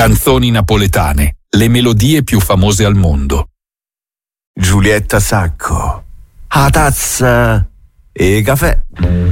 Canzoni napoletane, le melodie più famose al mondo. Giulietta Sacco, a tazza e caffè.